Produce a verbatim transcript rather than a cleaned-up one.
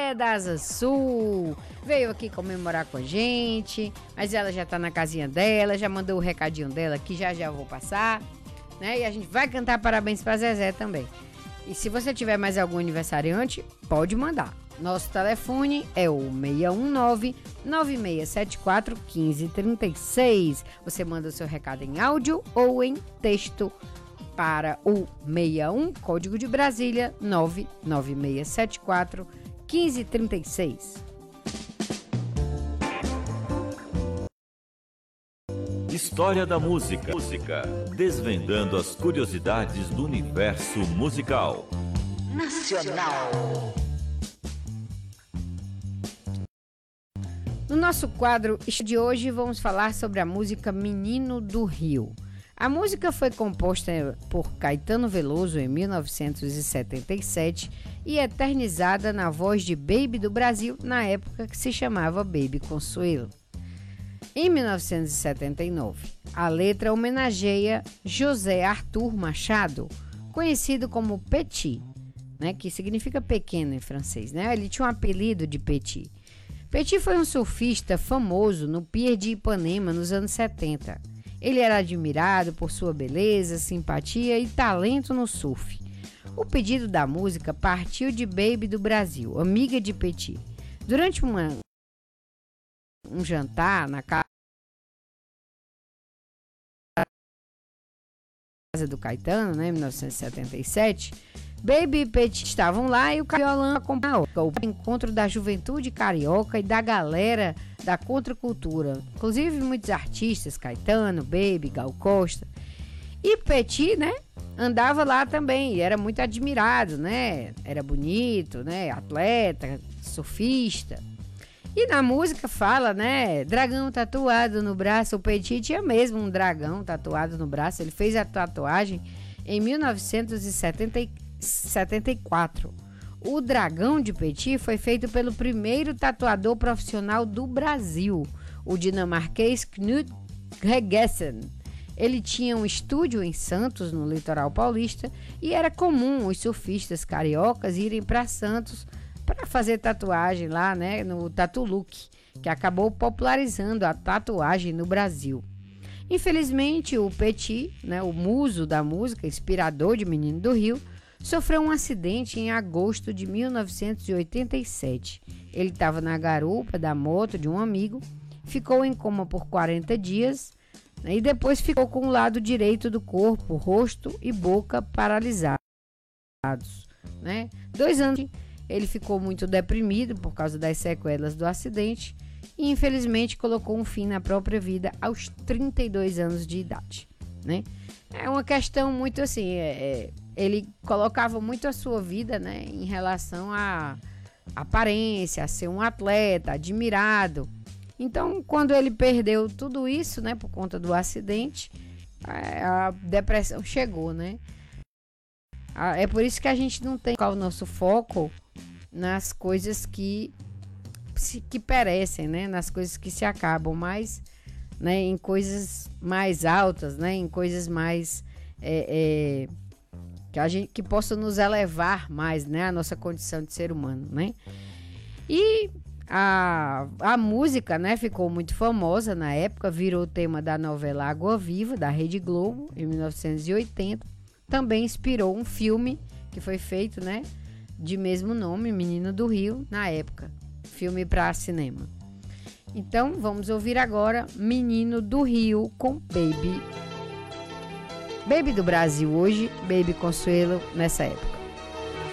Praia da Asa Sul. Veio aqui comemorar com a gente, mas ela já tá na casinha dela, já mandou o recadinho dela que já já vou passar, né? E a gente vai cantar parabéns pra Zezé também. E se você tiver mais algum aniversariante, pode mandar. Nosso telefone é o seis um nove, nove seis sete quatro, um cinco três seis. Você manda o seu recado em áudio ou em texto para o seis um, código de Brasília, nove nove seis sete quatro, um cinco três seis. História da música. Música. Desvendando as curiosidades do universo musical. Nacional. No nosso quadro de hoje vamos falar sobre a música Menino do Rio. A música foi composta por Caetano Veloso em mil novecentos e setenta e sete e eternizada na voz de Baby do Brasil, na época que se chamava Baby Consuelo. Em mil novecentos e setenta e nove, a letra homenageia José Arthur Machado, conhecido como Petit, né, que significa pequeno em francês, né? Ele tinha um apelido de Petit. Petit foi um surfista famoso no Pier de Ipanema nos anos setenta. Ele era admirado por sua beleza, simpatia e talento no surf. O pedido da música partiu de Baby do Brasil, amiga de Petit. Durante uma, um jantar na casa do Caetano, né, em mil novecentos e setenta e sete, Baby e Petit estavam lá e o violão acompanhou o encontro da juventude carioca e da galera da contracultura, inclusive muitos artistas, Caetano, Baby, Gal Costa. E Petit, né, andava lá também e era muito admirado, né, era bonito, né, atleta, surfista. E na música fala, né, dragão tatuado no braço. O Petit tinha mesmo um dragão tatuado no braço, ele fez a tatuagem em mil novecentos e setenta e quatro. O dragão de Petit foi feito pelo primeiro tatuador profissional do Brasil, o dinamarquês Knut Regesen. Ele tinha um estúdio em Santos, no litoral paulista, e era comum os surfistas cariocas irem para Santos para fazer tatuagem lá, né, no Tattoo Look, que acabou popularizando a tatuagem no Brasil. Infelizmente, o Petit, né, o muso da música, inspirador de Menino do Rio, sofreu um acidente em agosto de mil novecentos e oitenta e sete. Ele estava na garupa da moto de um amigo, ficou em coma por quarenta dias, né, e depois ficou com o lado direito do corpo, rosto e boca paralisados. Né? Dois anos ele ficou muito deprimido por causa das sequelas do acidente e infelizmente colocou um fim na própria vida aos trinta e dois anos de idade. Né? É uma questão muito assim, é, é, ele colocava muito a sua vida, né, em relação à aparência, a ser um atleta, admirado. Então, quando ele perdeu tudo isso, né, por conta do acidente, a depressão chegou, né? É por isso que a gente não tem que colocar o nosso foco nas coisas que, que perecem, né? Nas coisas que se acabam, mas, né, em coisas mais altas, né? Em coisas mais é, é, que a gente que possa nos elevar mais, né? A nossa condição de ser humano, né? E a, a música, né, ficou muito famosa na época, virou tema da novela Água Viva, da Rede Globo, em mil novecentos e oitenta. Também inspirou um filme que foi feito, né, de mesmo nome, Menino do Rio, na época. Filme para cinema. Então, vamos ouvir agora Menino do Rio com Baby. Baby do Brasil hoje, Baby Consuelo nessa época.